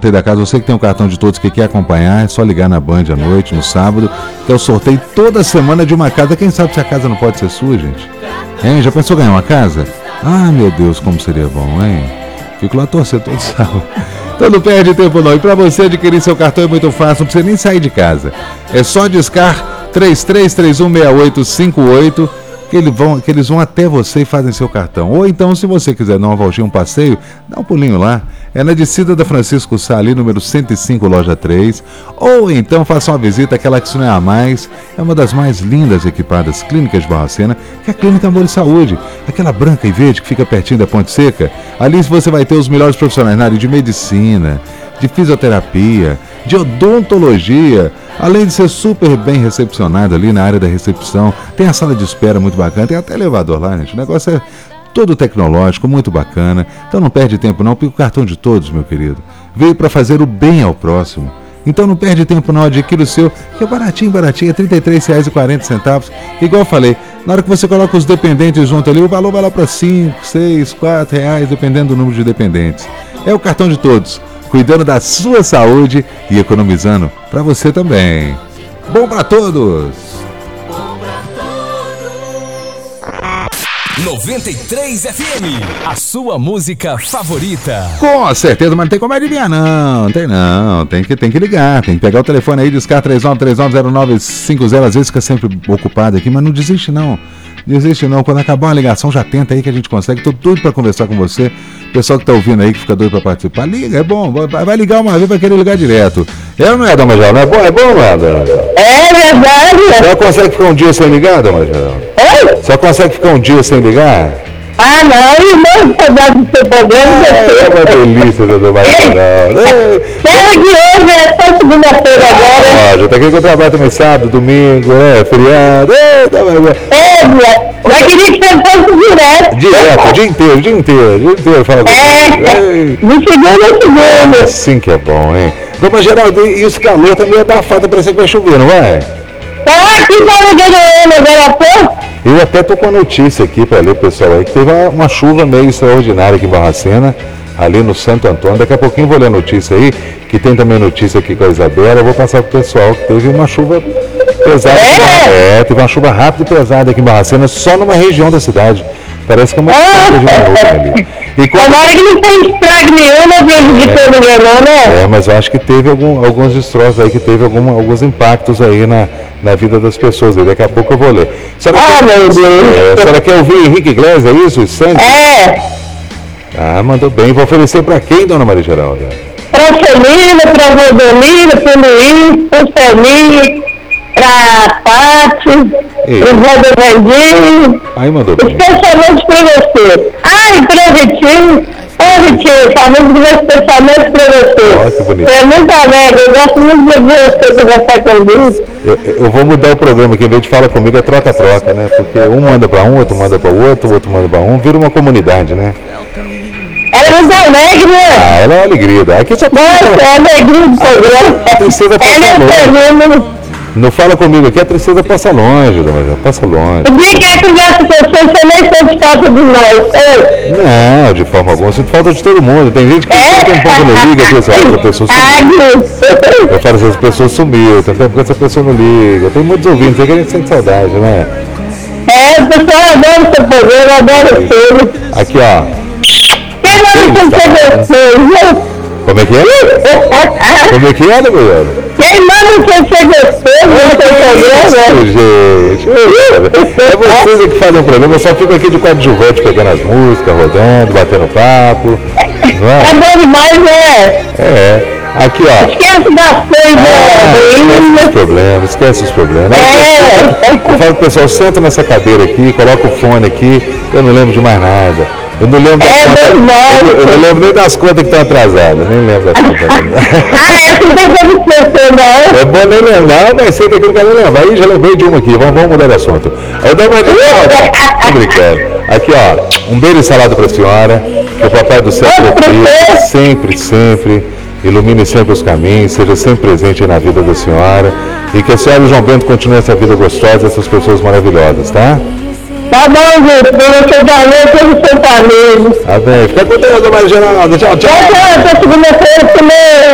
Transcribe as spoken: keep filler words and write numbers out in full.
da casa, você que tem o cartão de todos que quer acompanhar, é só ligar na Band à noite, no sábado, que é o sorteio toda semana de uma casa. Quem sabe se a casa não pode ser sua, gente? Hein? Já pensou ganhar uma casa? Ah, meu Deus, como seria bom, hein? Fico lá torcendo todo sábado. Então não perde tempo não. E para você adquirir seu cartão é muito fácil, não precisa nem sair de casa. É só discar três três três um seis oito cinco oito que, eles vão, que eles vão até você e fazem seu cartão. Ou então, se você quiser dar uma voltinha, um passeio, dá um pulinho lá. É na descida da Francisco Sá, ali, número cento e cinco, loja três. Ou então faça uma visita àquela que se não é a mais. É uma das mais lindas e equipadas clínicas de Barbacena, que é a Clínica Amor e Saúde. Aquela branca e verde que fica pertinho da Ponte Seca. Ali você vai ter os melhores profissionais na área de medicina, de fisioterapia, de odontologia, além de ser super bem recepcionado ali na área da recepção. Tem a sala de espera muito bacana, tem até elevador lá, gente. O negócio é todo tecnológico, muito bacana. Então não perde tempo não, pica o cartão de todos, meu querido. Veio para fazer o bem ao próximo. Então não perde tempo não, adquira o seu, que é baratinho, baratinho, é trinta e três reais e quarenta centavos. Igual eu falei, na hora que você coloca os dependentes junto ali, o valor vai lá para cinco, seis, quatro reais, dependendo do número de dependentes. É o cartão de todos, cuidando da sua saúde e economizando para você também. Bom para todos! noventa e três F M, a sua música favorita. Com certeza, mas não tem como adivinhar não, tem não, tem que, tem que ligar, tem que pegar o telefone aí, discar três nove três nove zero nove cinco zero, às vezes fica sempre ocupado aqui, mas não desiste não, desiste não, quando acabar uma ligação já tenta aí que a gente consegue, tô doido pra conversar com você, pessoal que tá ouvindo aí, que fica doido pra participar, liga, é bom, vai, vai ligar uma vez, vai querer ligar direto. É ou não é, Dama Geral, não é bom, é bom, Nada? É verdade. Só consegue ficar um dia sem ligar, Dama Geral? Oi? Só consegue ficar um dia sem ligar? Ah, não, irmão, saudade do seu programa. É uma delícia, Dama Geral. Pena que hoje é só segunda-feira agora. Ah, já tá aqui que eu trabalho também sábado, domingo, é, feriado. É, tá bem. É, Bia, já queria que você fosse direto. Direto, o dia inteiro, o dia inteiro, o dia inteiro, fala com É, de segunda a segunda. assim que é bom, hein? Dona Geraldo, e esse calor também é abafado, parece que vai chover, não vai? Tá aqui na Liga agora há pouco. Eu até tô com a notícia aqui para ler o pessoal aí, que teve uma, uma chuva meio extraordinária aqui em Barbacena, ali no Santo Antônio. Daqui a pouquinho eu vou ler a notícia aí, que tem também notícia aqui com a Isabela. Eu vou passar pro pessoal que teve uma chuva pesada. É? É, teve uma chuva rápida e pesada aqui em Barbacena, só numa região da cidade. Parece que é uma chuva de uma ali. E quando... Agora que não tem estrago nenhum, né, de todo mundo, né? É, mas eu acho que teve algum, alguns destroços aí, que teve algum, alguns impactos aí na, na vida das pessoas. Daqui a pouco eu vou ler. Senhora Ah, quer, meu Deus. é, a senhora quer ouvir Henrique Iglesias, é isso? Sandy? É, Ah, mandou bem. Vou oferecer pra quem, dona Maria Geralda? pra Celina, pra Rodomiro, pro Luiz, pro Selminho, pra Pati, Ei. pro Zé do Vendinho. Aí mandou bem. Especialmente pra você. Ah, e pra Vitinho. Ô, Vitinho, falando do meu especialmente pra você. Olha que bonito. É muito alegre, eu gosto muito de ver você conversar comigo. Eu, eu vou mudar o programa aqui, em vez de falar comigo, é troca-troca, né? Porque um manda pra um, outro manda pra outro, o outro manda pra um, vira uma comunidade, né? Ela é muito alegre, né? Ah, ela é uma alegria. Aqui só tem Nossa, é alegria do programa. a tristeza passa Ela é longe. tremenda. Não fala comigo aqui, a tristeza passa longe, dona Maria, passa longe. O dia que eu converso com você, você nem sente falta de nós. Ei. Não, de forma alguma, sinto falta de todo mundo. Tem gente que É? tem tempo que não liga, que essa pessoa sumiu. Ai, Eu falo assim, essa pessoa sumiu, tem tempo que essa pessoa não liga. Tem muitos ouvintes aí que a gente sente saudade, né? é, o pessoal adora o seu programa, adora o seu. Aqui, ó. Quem manda você você, viu? Como é que é? Como é que é, Gabriel? Quem manda você você, no seu programa? Gente, é vocês que fazem o programa, eu só fico aqui de coadjuvante pegando as músicas, rodando, batendo papo. Não É é? bom demais, né? É. Aqui, ó. Esquece das coisas, Esquece né? os problemas, esquece os problemas. É. Eu falo pro pessoal, senta nessa cadeira aqui, coloca o fone aqui, eu não lembro de mais nada. Eu não lembro das É contas. verdade. Eu, eu não lembro nem das contas que estão atrasadas, nem lembro das contas. Ah, essa não tem como esquecer, não. É bom nem lembrar, mas sei que eu não quero lembrar. Aí já lembrei de uma aqui, vamos, vamos mudar de assunto. Eu dou uma Tô brincando. Aqui, ó, um beijo e salado pra senhora, que o Papai do Céu proteja sempre, sempre, ilumine sempre os caminhos, seja sempre presente na vida da senhora e que a senhora e o João Bento continuem essa vida gostosa, essas pessoas maravilhosas, tá? Tá bom, gente. Pra você valeu pelo seu caminho. Tá bem. Fica com Deus, Dona Maria Geralda. Tchau, tchau. Tchau, tchau. Até segunda-feira também.